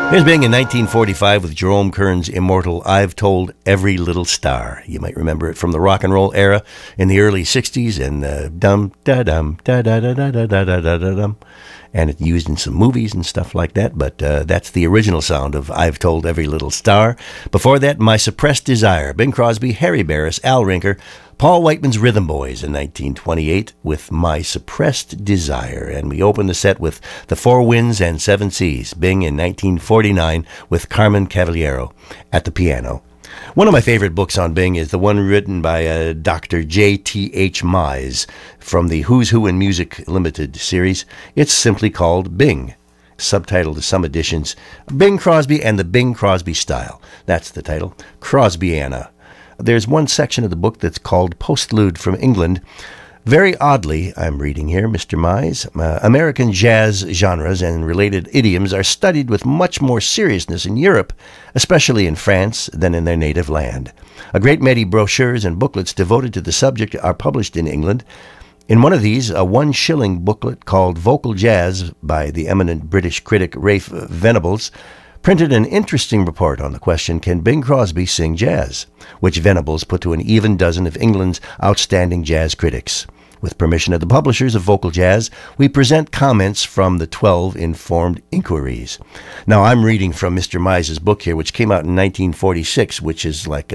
Here's Bing in 1945 with Jerome Kern's immortal I've Told Every Little Star. You might remember it from the rock and roll era in the early 60s and dum-da-dum, da-da-da-da-da-da-da-dum. And it's used in some movies and stuff like that, but that's the original sound of I've Told Every Little Star. Before that, My Suppressed Desire, Bing Crosby, Harry Barris, Al Rinker, Paul Whiteman's Rhythm Boys in 1928 with My Suppressed Desire. And we open the set with The Four Winds and Seven Seas, Bing in 1949 with Carmen Cavallero at the piano. One of my favorite books on Bing is the one written by Dr. J.T.H. Mize from the Who's Who in Music Limited series. It's simply called Bing. Subtitled to some editions, Bing Crosby and the Bing Crosby Style. That's the title, Crosbyiana. There's one section of the book that's called Postlude from England. Very oddly, I'm reading here, Mr. Mize, American jazz genres and related idioms are studied with much more seriousness in Europe, especially in France, than in their native land. A great many brochures and booklets devoted to the subject are published in England. In one of these, a 1 shilling booklet called Vocal Jazz by the eminent British critic Rafe Venables printed an interesting report on the question, can Bing Crosby sing jazz? Which Venables put to an even dozen of England's outstanding jazz critics. With permission of the publishers of Vocal Jazz, we present comments from the 12 informed inquiries. Now, I'm reading from Mr. Mize's book here, which came out in 1946, which is like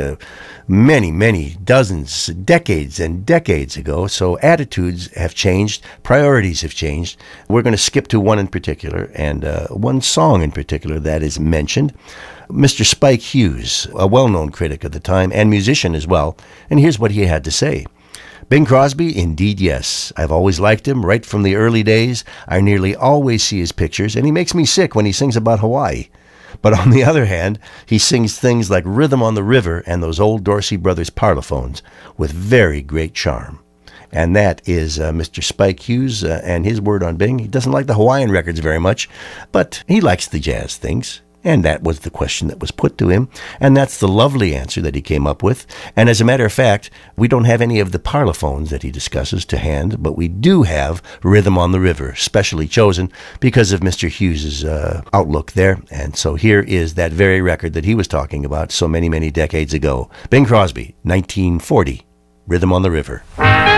many dozens, decades and decades ago. So attitudes have changed, priorities have changed. We're going to skip to one in particular, and one song in particular that is mentioned. Mr. Spike Hughes, a well-known critic of the time and musician as well, and here's what he had to say. Bing Crosby? Indeed, yes. I've always liked him right from the early days. I nearly always see his pictures, and he makes me sick when he sings about Hawaii. But on the other hand, he sings things like Rhythm on the River and those old Dorsey Brothers parlophones with very great charm. And that is Mr. Spike Hughes and his word on Bing. He doesn't like the Hawaiian records very much, but he likes the jazz things. And that was the question that was put to him. And that's the lovely answer that he came up with. And as a matter of fact, we don't have any of the parlophones that he discusses to hand, but we do have Rhythm on the River, specially chosen because of Mr. Hughes's outlook there. And so here is that very record that he was talking about so many decades ago. Bing Crosby, 1940, Rhythm on the River.